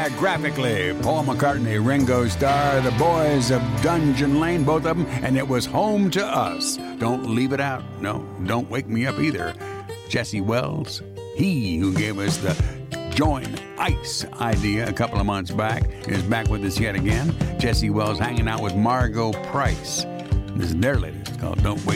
graphically. Paul McCartney, Ringo Starr, the boys of Dungeon Lane, both of them, and it was Home to Us. Don't leave it out. No, don't wake me up either. Jesse Wells, he who gave us the Join Ice idea a couple of months back, is back with us yet again. Jesse Wells hanging out with Margot Price. This is their latest. It's called Don't Wake